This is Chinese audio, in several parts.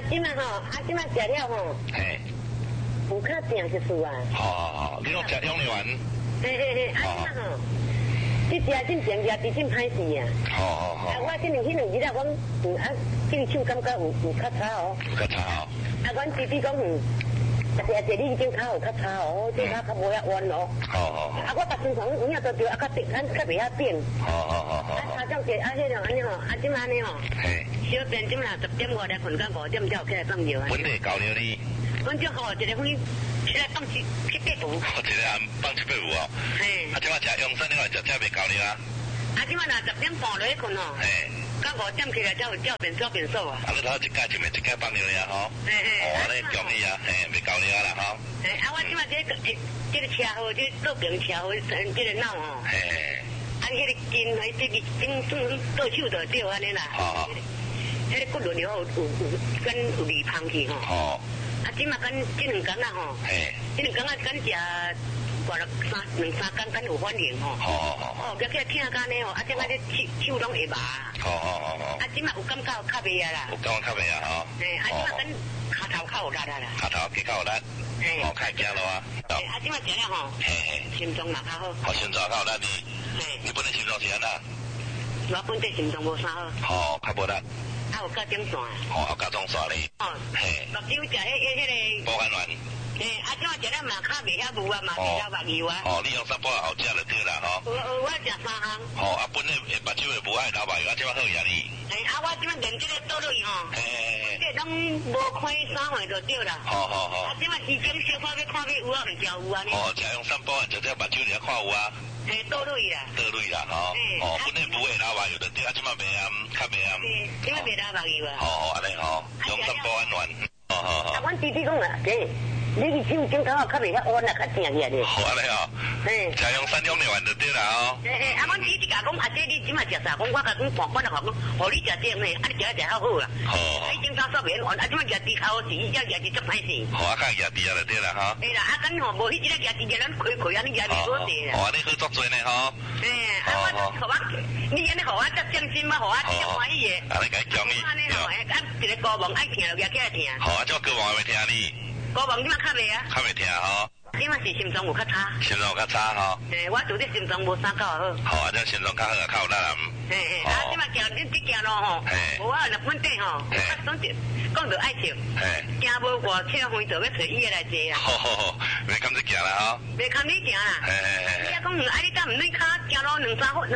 即嘛吼，即嘛食了吼， 嘿， 有较正一次啊。 好，你拢食养乐丸？ 嘿，即嘛吼，你食真正食，真正歹势啊。 好。 我迄两日啦，阮这手感觉有较差哦。 有较差哦。 阮弟弟讲这你已经较有较差哦，这较无遐弯哦。 好。 我把身上有影都对，较变，较袂遐变。 好。 差种些迄种安尼吼，即嘛安尼吼。 嘿。 小便即嘛10:5来困到5点才有起来放尿啊。 本地交流呢？ 阮就好一个粉起来放7-8步。 一个暗放7-8步哦。 嘿。 即马食养生你话食袂交流啊？ 即嘛若10:30落去困哦。嘿。到5点起来才有照便数啊。 你头一届就袂一届放尿呀吼？嘿。哦，你强你啊，嘿，袂交流啦吼。 嘿，我即嘛这个车祸，这倒病车祸，这个脑吼。嘿。迄个筋，这个筋倒手就掉安尼啦。哦。迄个骨轮有跟有离胖去吼。哦。即嘛跟这两天啦吼。嘿。这两天跟食挂了2-3天跟有反应吼。哦，叫起来疼干呢吼，这个手拢会麻。即嘛有感觉较袂啊啦。 有感觉较袂啊吼。 嘿，即嘛跟骹头较有力啦。骹头加较有力。嘿。较惊咯啊。 即嘛食了吼。嘿。心脏嘛较好。心脏较有力呢。嘿。你本来心脏是安那？ 我本地心脏无啥好。 较无力。 有甲种线。 有甲种线哩。嘿。目睭食迄个。保肝丸。嘿，即马食了嘛，较袂遐无啊，嘛袂遐目睭啊。你用3包后食就对啦吼。我食3项。本来目睭会无爱流目睭，即马好呀你。嘿，我即马练这个倒落去吼。嘿。这拢无开3回就对啦。即马时间小可要看要有啊，袂叫有啊呢。食用3包就这目睭你看有啊。嘿，倒落去啦。倒落去啦吼。本来不会流目睭就对啊，即马袂暗，较袂暗。即马袂流目睭啊。安尼吼，用3包安暖。阮弟弟讲啦，你手指头较袂遐弯啦，较正起来咧。安尼哦。嘿。食用3种药丸就对啦哦。嘿，阮弟弟甲讲，这你即马食啥？我甲讲半啦，讲，互你食这呢，你食较好啦。你经常说袂完，即马食猪头时，要食是足歹势。较食猪啊就对啦哈。嘿啦，跟吼无迄只食猪，咱开开安尼食袂好势啦。你好足多呢吼。嘿，你安尼互我足伤心嘛，互我足欢喜的。安尼甲你讲你。安尼吼，一个高望爱听就起来听。这高望会听你。高望即马较袂啊？较袂听吼。即马是心脏有较差。心脏有较差吼。嘿，我做这心脏无啥够好。这心脏较好啊，较有力啦。嘿，即马行你行路吼，无我日本地吼，总是讲到爱情，行无偌车远就要找伊来坐啊。袂堪你行啦吼。袂堪你行啦。你讲你敢毋免脚行路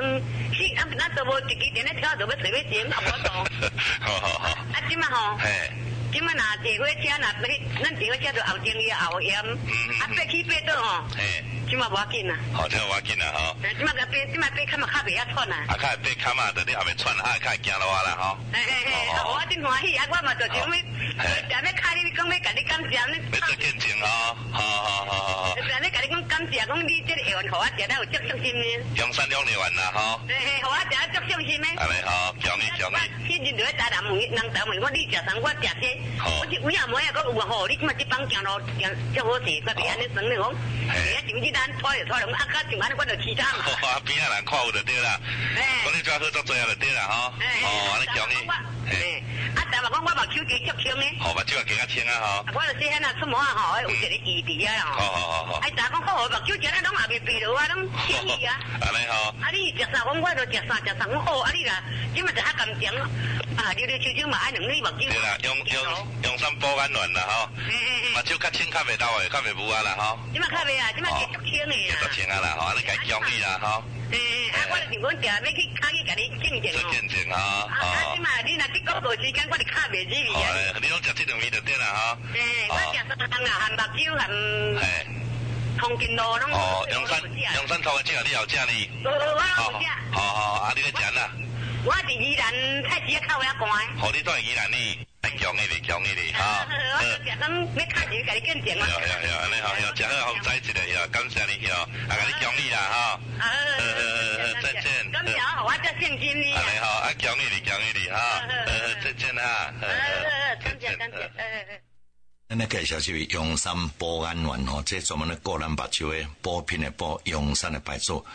2-3咱都无一支电咧跳，就要找要坐，无度。即马吼。即马若坐火车，咱坐火车就后前伊后沿，爬起爬倒吼，即马无要紧啦。即马无要紧啦吼。即马爬较嘛较袂遐喘啊。较会爬较嘛，就你后面喘较会行路啊啦吼。我真欢喜，我嘛就想要，常要开你讲要甲你感谢你。要做见证哦。好。常要甲你讲感谢，讲你这个药丸，互我食了有足伤心呢。用3种药丸啦吼。互我食了足伤心呢。安尼吼，奖你。迄日就咧台南人头问我，你食啥？我食这。我是有影无影，讲有吼，你即马即帮行路行足好势，我袂安尼算咧讲。是啊，是毋是咱拖就拖了，较像安尼，我就其他嘛。边仔人看有就对啦。讲你做好做做啊就对啦吼。安尼讲你。但嘛讲我目睭加足轻呢。目睭也加较轻啊吼。我就细汉啊出门啊吼，有一个异地啊吼。好。但讲好目睭食了拢也袂疲劳啊，拢轻易啊。安尼吼。你食啥？我就食啥。我你啦，即马就较甘情溜溜秋秋嘛，爱两粒目睭。对啦，用3包安暖啦吼。目睭较轻，较袂流的，较袂无啊啦吼。即马较袂啊，即马加足轻的啦。足轻啊啦吼，安尼家奖励啦吼。我就想讲定要去卡去甲你见证哦。见证啊。即马你若去广告时间，我就卡袂入去啊。你拢食这两味就对啦吼。我食3项啦，含目睭含。通筋路拢。用山头的这个你有食呢？我有食。好，你咧食啦？我伫宜兰菜市口遐关。你住宜兰呢？强的哩，哈。我食讲要卡钱，甲你见证嘛。安尼好，食好好栽一个，感谢你，甲你奖励啦，哈。再见。感谢我这现金呢。安尼好，奖励你，哈。再见哈。感谢。 咱来介绍是阳山保安丸吼，这专门咧个人目睭的补品的补阳山的牌子。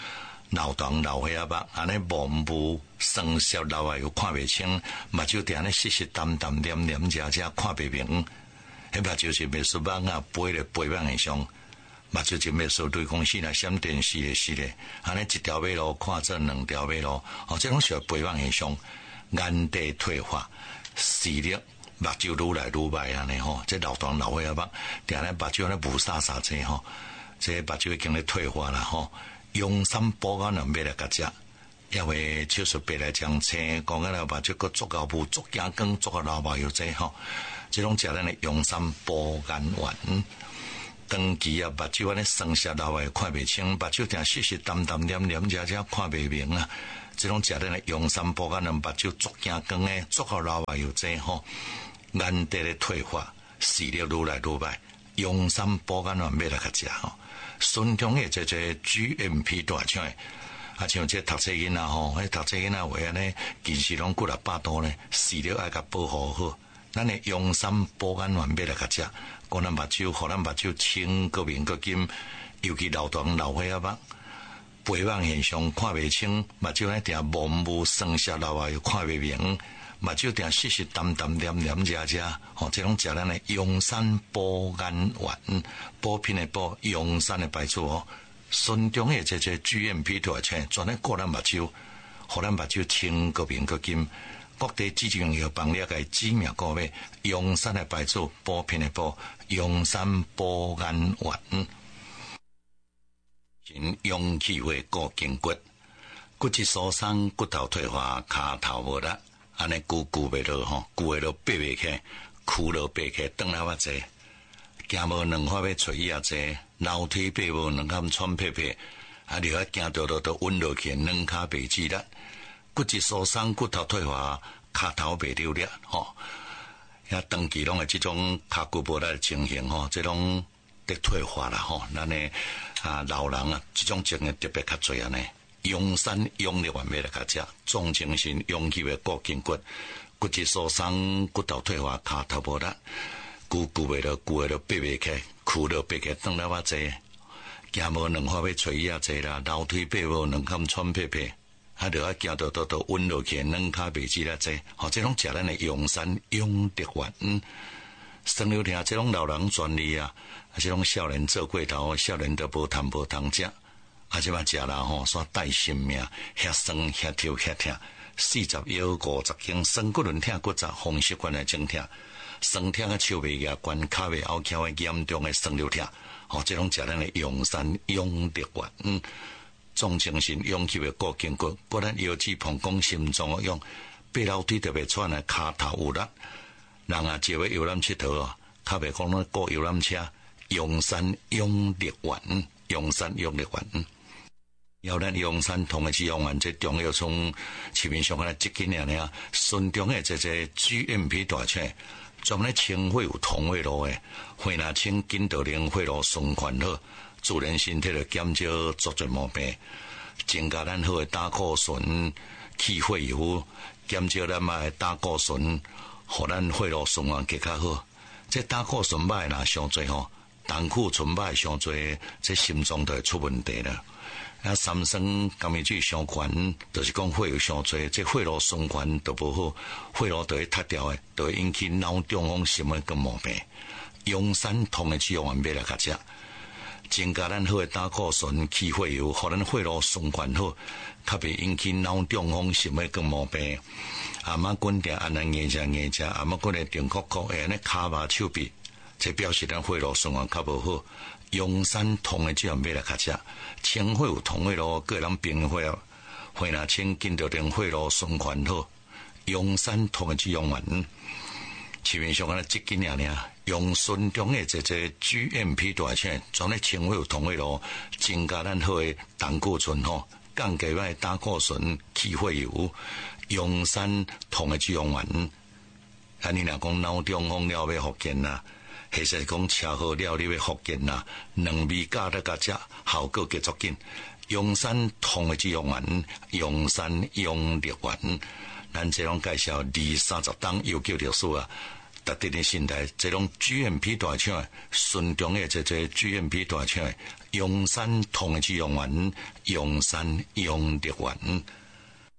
老长老岁仔目，安尼模糊酸涩老啊又看袂清，目睭定安尼湿湿淡淡黏黏遮遮看袂明。迄目睭是袂输网啊，飞咧飞网现象。目睭就袂输对公司来闪电是咧，安尼一条马路看做两条马路，这种属飞网现象。眼底退化，视力目睭愈来愈歹安尼吼，这老长老岁仔目，定咧目睭咧雾沙沙者吼，这目睭已经咧退化啦吼。用三保肝能买来甲食，因为手术白来将青，讲个了目睭个足够雾，足惊光，足个老麻油者吼，这种食咱的用三保肝丸。长期啊，目睭安尼酸涩老外看袂清，目睭定湿湿淡淡黏黏遮遮看袂明啊。这种食咱的用三保肝丸，目睭足惊光诶，足个老外油者吼，眼底咧退化，视力愈来愈歹，用三保肝丸买来甲食吼。孙中诶，这 GMP 大厂诶，啊像这读册囡仔吼，迄读册囡仔话安尼，其实拢几600度咧，视力爱甲保护好。咱诶用三保肝丸买来甲食，讲咱目睭，互咱目睭清个明个金，尤其老长老岁仔目。飞网现象看袂清，目睭咧定模糊酸涩老啊又看袂明，目睭定湿湿淡淡黏黏遮遮，吼，这种食咱的用山保肝丸，补品的补，用山的白醋哦，顺中的这 GMP 大厂，专咧顾咱目睭，互咱目睭清个明个金，各地指定药房了解知名购买，用山的白醋，补品的补，用山保肝丸。用气味固筋骨，骨质疏松，骨头退化，骹头无力，安尼久袂落吼，久会落爬袂起，躯落爬起，转来我坐，行无两块要找伊啊坐，楼梯爬无两坎喘屁屁，啊你啊行到都稳落去，两骹袂直力，骨质疏松，骨头退化，骹头袂流力吼，遐长期拢系即种骹骨无力的情形吼，即种得退化啦吼，咱诶。老人啊，这种症特别较侪安尼，用山用力完买来甲食，总精神用气的固筋骨，骨质疏松，骨头退化，骹头无力，久袂落，久会落爬袂起，躯落爬起，转来我坐，行无两块要找伊啊坐啦，楼梯爬无两坎喘屁屁，啊着啊行到稳落去，两骹袂直啦坐，吼，这种食咱的用山用力丸。生流听这种老人专利啊，这种少年做过头，少年都无通食，啊这嘛食啦吼，煞带性命，遐酸遐跳遐痛，40腰50斤，酸骨轮痛骨折，风湿管来整痛，酸痛啊手袂牙关，骹袂拗翘的严重的生流痛，吼，这种食咱的用山用力丸，总精神用气的固筋骨，骨咱腰子膀胱心脏用，爬楼梯特别喘的骹头有力。人啊，只要游览佚佗哦，较袂讲咱过游览车，用山用力丸，用山用力丸。要咱用山同的是用完这中药从市面上来接近尔，顺中的这 GMP 大厂，专门清血有通血路的，血若清筋道灵，血路循环好，自然身体就减少足侪毛病，增加咱好的胆固醇、去血油，减少咱的胆固醇。互咱血路循环更较好，这胆固醇歹啦上侪吼，胆固醇歹上侪，这心脏就会出问题啦。啊，三酸甘味水上悬，就是讲血有上侪，这血路循环都无好，血路就会塌掉的，就会引起脑中风心的个毛病。用山通的治疗完买来甲食，增加咱好的胆固醇、去血油，互咱血路循环好，较袂引起脑中风心的个毛病。阿妈滚定安尼硬食，阿妈滚来定壳壳，安尼骹麻手臂，这表示咱血路循环较无好。用山通的治疗买来甲食，清血有通血路，个人平血，血若清筋道令血路循环好。用山通的治疗丸，市面上安尼接近用顺中的这 GMP 大厂，专咧清血有通血路，增加咱好的胆固醇吼，降低咱胆固醇、去血油。用山通的治疗丸，啊！你若讲脑中风了要复健啦，其实讲车祸了你要复健啦，两味加得甲食，效果极足紧。用山通的治疗丸，用山用力丸，咱这种介绍20-30档有救历史啊！ 特定的心态，这种 GMP 大厂的顺中的这 GMP 大厂的用山同的去用完，用山用得完。